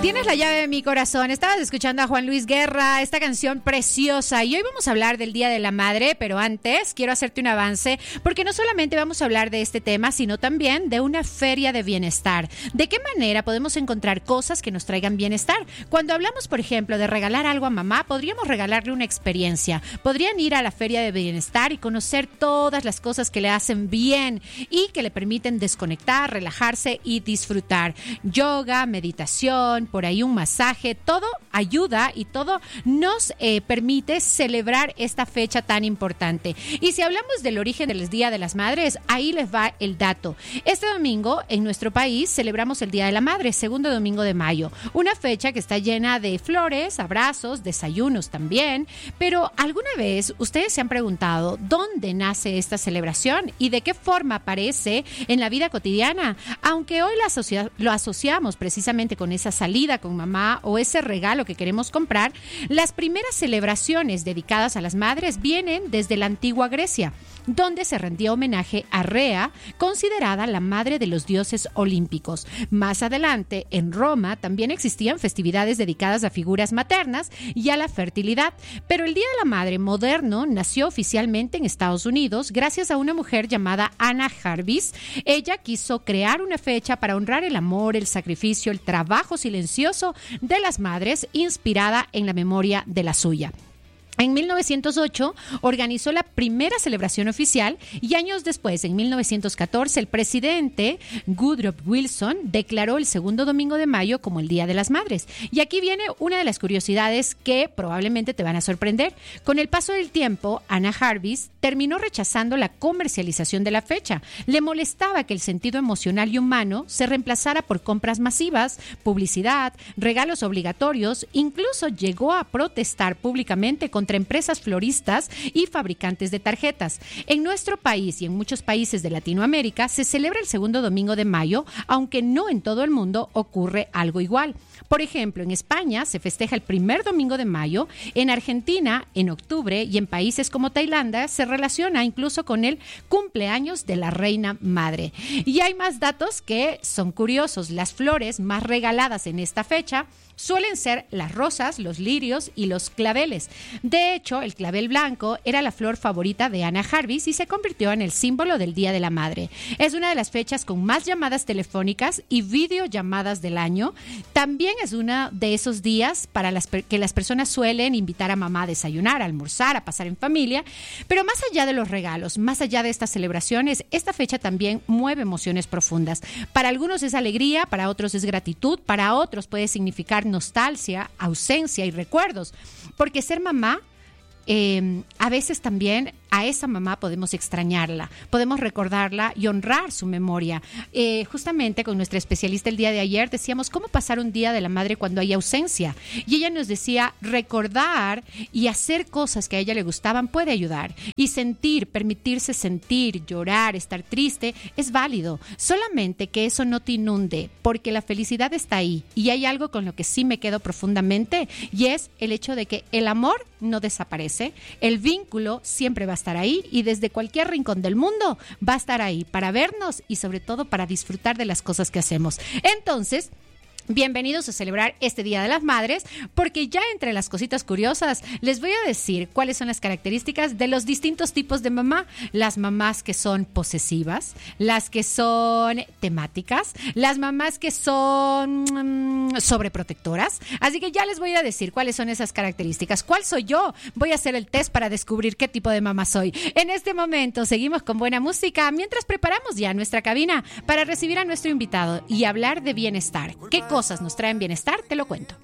Tienes la llave de mi corazón. Estabas escuchando a Juan Luis Guerra, esta canción preciosa. Y hoy vamos a hablar del Día de la Madre, pero antes quiero hacerte un avance, porque no solamente vamos a hablar de este tema, sino también de una feria de bienestar. ¿De qué manera podemos encontrar cosas que nos traigan bienestar? Cuando hablamos, por ejemplo, de regalar algo a mamá, podríamos regalarle una experiencia. Podrían ir a la feria de bienestar y conocer todas las cosas que le hacen bien y que le permiten desconectar, relajarse y disfrutar. Yoga, meditación, por ahí un masaje, todo ayuda y todo nos permite celebrar esta fecha tan importante. Y si hablamos del origen del Día de las Madres, ahí les va el dato. Este domingo en nuestro país celebramos el Día de la Madre, segundo domingo de mayo, una fecha que está llena de flores, abrazos, desayunos también, pero ¿alguna vez ustedes se han preguntado dónde nace esta celebración y de qué forma aparece en la vida cotidiana? Aunque hoy lo asociamos precisamente con esa salida con mamá o ese regalo que queremos comprar, las primeras celebraciones dedicadas a las madres vienen desde la antigua Grecia, donde se rendía homenaje a Rea, considerada la madre de los dioses olímpicos. Más adelante, en Roma, también existían festividades dedicadas a figuras maternas y a la fertilidad. Pero el Día de la Madre moderno nació oficialmente en Estados Unidos gracias a una mujer llamada Anna Jarvis. Ella quiso crear una fecha para honrar el amor, el sacrificio, el trabajo silencioso de las madres, inspirada en la memoria de la suya. En 1908 organizó la primera celebración oficial y años después, en 1914, el presidente Woodrow Wilson declaró el segundo domingo de mayo como el Día de las Madres. Y aquí viene una de las curiosidades que probablemente te van a sorprender. Con el paso del tiempo, Anna Jarvis terminó rechazando la comercialización de la fecha. Le molestaba que el sentido emocional y humano se reemplazara por compras masivas, publicidad, regalos obligatorios. Incluso llegó a protestar públicamente contra empresas floristas y fabricantes de tarjetas. En nuestro país y en muchos países de Latinoamérica se celebra el segundo domingo de mayo, aunque no en todo el mundo ocurre algo igual. Por ejemplo, en España se festeja el primer domingo de mayo, en Argentina en octubre y en países como Tailandia se relaciona incluso con el cumpleaños de la reina madre. Y hay más datos que son curiosos. Las flores más regaladas en esta fecha suelen ser las rosas, los lirios y los claveles. De hecho, el clavel blanco era la flor favorita de Anna Jarvis y se convirtió en el símbolo del Día de la Madre. Es una de las fechas con más llamadas telefónicas y videollamadas del año. También es uno de esos días para que las personas suelen invitar a mamá a desayunar, a almorzar, a pasar en familia. Pero más allá de los regalos, más allá de estas celebraciones, esta fecha también mueve emociones profundas. Para algunos es alegría, para otros es gratitud, para otros puede significar nostalgia, ausencia y recuerdos, porque ser mamá a veces también a esa mamá podemos extrañarla, podemos recordarla y honrar su memoria. Justamente con nuestra especialista el día de ayer decíamos cómo pasar un día de la madre cuando hay ausencia, y ella nos decía recordar y hacer cosas que a ella le gustaban puede ayudar, y sentir, permitirse sentir, llorar, estar triste es válido, solamente que eso no te inunde, porque la felicidad está ahí y hay algo con lo que sí me quedo profundamente, y es el hecho de que el amor no desaparece, el vínculo siempre va a estar ahí y desde cualquier rincón del mundo va a estar ahí para vernos y sobre todo para disfrutar de las cosas que hacemos. Entonces, bienvenidos a celebrar este Día de las Madres, porque ya entre las cositas curiosas les voy a decir cuáles son las características de los distintos tipos de mamá. Las mamás que son posesivas, las que son temáticas, las mamás que son sobreprotectoras. Así que ya les voy a decir cuáles son esas características. ¿Cuál soy yo? Voy a hacer el test para descubrir qué tipo de mamá soy. En este momento seguimos con buena música mientras preparamos ya nuestra cabina para recibir a nuestro invitado y hablar de bienestar. ¿Qué cosas nos traen bienestar? Te lo cuento.